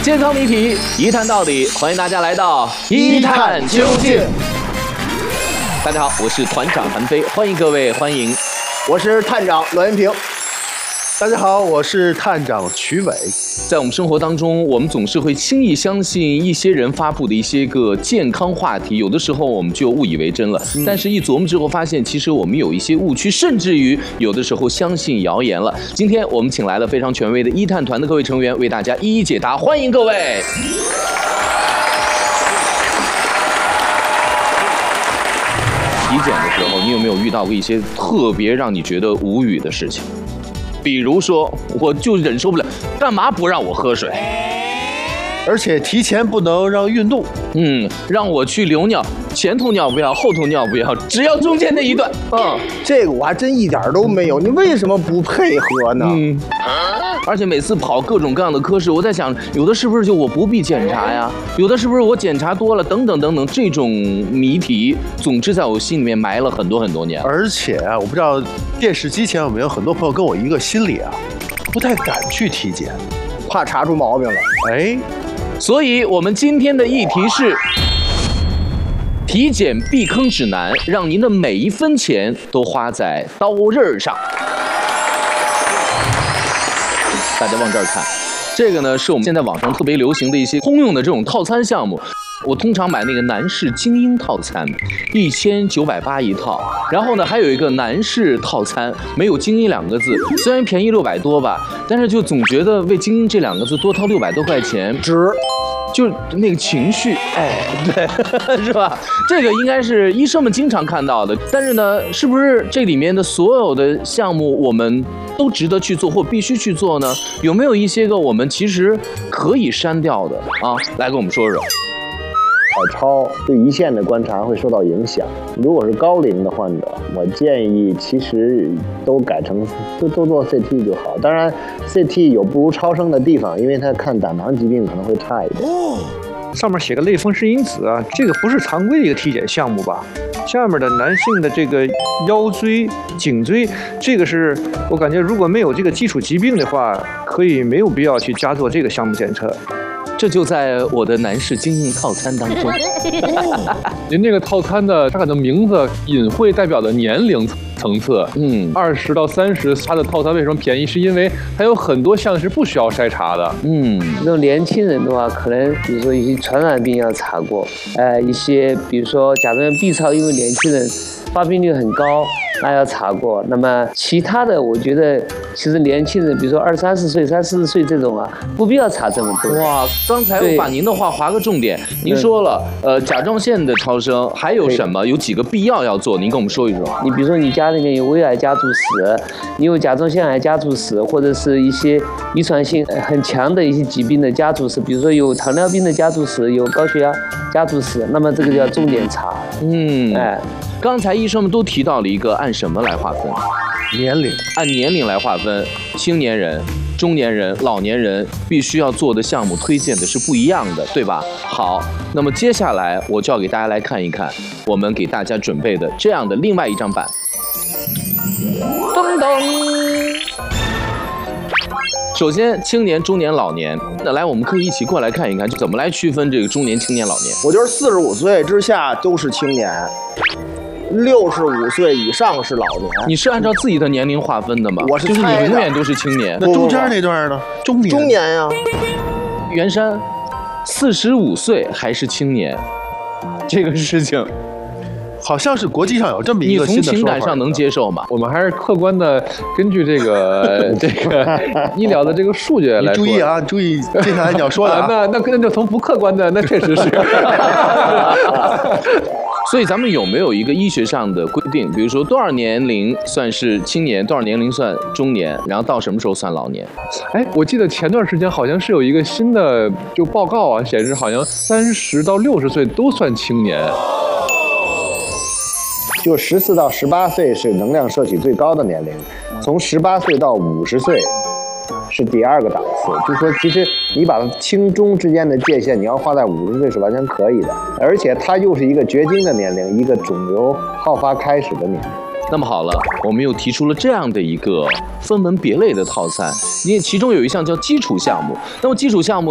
健康谜题一探到底，欢迎大家来到一探究竟。大家好，我是团长韩飞，欢迎各位，欢迎。 我是探长栾元平。 大家好，我是探长曲伟。 在我们生活当中，我们总是会轻易相信一些人发布的一些个健康话题，有的时候我们就误以为真了。但是，一琢磨之后发现，其实我们有一些误区，甚至于有的时候相信谣言了。今天我们请来了非常权威的一探团的各位成员，为大家一一解答，欢迎各位。体检的时候，你有没有遇到过一些特别让你觉得无语的事情？比如说，我就忍受不了，干嘛不让我喝水？ 而且提前不能让运动。 让我去留尿，前头尿不要，后头尿不要，只要中间那一段。 这个我还真一点都没有，你为什么不配合呢？ 而且每次跑各种各样的科室，我在想，有的是不是就我不必检查呀？有的是不是我检查多了？等等等等，这种谜题，总之在我心里面埋了很多很多年。 而且啊，我不知道电视机前有没有很多朋友跟我一个心理啊，不太敢去体检， 怕查出毛病了。 所以我们今天的议题是体检避坑指南，让您的每一分钱都花在刀刃上。大家往这儿看，这个呢是我们现在网上特别流行的一些通用的这种套餐项目。我通常买那个男士精英套餐，1980一套。然后呢，还有一个男士套餐，没有精英2个字，虽然便宜600多吧，但是就总觉得为精英这2个字多掏600多块钱值。 就那个情绪，对，是吧？这个应该是医生们经常看到的。但是呢，是不是这里面的所有的项目我们都值得去做或必须去做呢？有没有一些个我们其实可以删掉的啊？来跟我们说说。 彩超对胰腺的观察会受到影响。如果是高龄的患者，我建议其实都改成都做 CT 就好。当然 ，CT 有不如超声的地方，因为它看胆囊疾病可能会差一点。 上面写个类风湿因子啊，这个不是常规的一个体检项目吧？下面的男性的这个腰椎、颈椎，这个是我感觉如果没有这个基础疾病的话，可以没有必要去加做这个项目检测。 这就在我的男士精英套餐当中。 您这个套餐的它可能名字隐晦代表的年龄层次，20到30，它的套餐为什么便宜？是因为它有很多项是不需要筛查的。 那种年轻人的话，可能比如说一些传染病要查过，一些比如说甲状腺 B 超，因为年轻人发病率很高，那要查过。那么其他的，我觉得其实年轻人，比如说20、30岁、30、40岁这种啊，不必要查这么多。 哇，刚才我把您的话划个重点，您说了，甲状腺的超声还有什么？有几个必要做？您跟我们说一说。 你比如说你家里面有胃癌家族史，你有甲状腺癌家族史，或者是一些遗传性很强的一些疾病的家族史，比如说有糖尿病的家族史，有高血压家族史，那么这个就要重点查。 刚才医生们都提到了一个按什么来划分？ 年龄， 按年龄来划分，青年人、中年人、老年人必须要做的项目推荐的是不一样的，对吧？好，那么接下来我就要给大家来看一看我们给大家准备的这样的另外一张板。噔噔。首先，青年、中年、老年，那来我们可以一起过来看一看，就怎么来区分这个中年、青年、老年。 我觉得45岁之下都是青年，65岁以上是老年。 你是按照自己的年龄划分的吗？ 我是就是你猜的永远都是青年。 那中间那段呢？中年呀。 袁山，45岁还是青年，这个事情。 好像是国际上有这么一个新的说法。 你从情感上能接受吗？ 我们还是客观的根据这个医疗的这个数据来说。 你注意啊，注意接下来你要说的啊。 那就从不客观的，那确实是。 所以咱们有没有一个医学上的规定？比如说多少年龄算是青年，多少年龄算中年，然后到什么时候算老年？ 我记得前段时间好像是有一个新的就报告啊，显示好像30到60岁都算青年。 就14到18岁是能量摄取最高的年龄，从18岁到50岁是第2个档次。就是说，其实你把轻中之间的界限，你要画在50岁是完全可以的，而且它又是一个绝经的年龄，一个肿瘤好发开始的年龄。 那么好了，我们又提出了这样的一个分门别类的套餐，因为其中有一项叫基础项目。那么基础项目